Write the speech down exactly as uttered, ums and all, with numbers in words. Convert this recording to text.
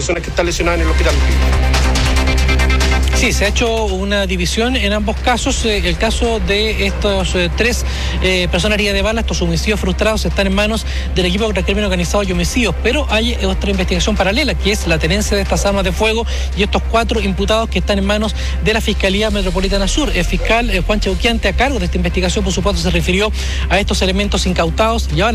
personas que están lesionadas en el hospital. Sí, se ha hecho una división en ambos casos. Eh, el caso de estos eh, tres eh, personas heridas de bala, estos homicidios frustrados, están en manos del equipo contra el crimen organizado y homicidios. Pero hay otra investigación paralela, que es la tenencia de estas armas de fuego y estos cuatro imputados que están en manos de la Fiscalía Metropolitana Sur. El fiscal eh, Juan Chauquiante, a cargo de esta investigación, por supuesto, se refirió a estos elementos incautados y ahora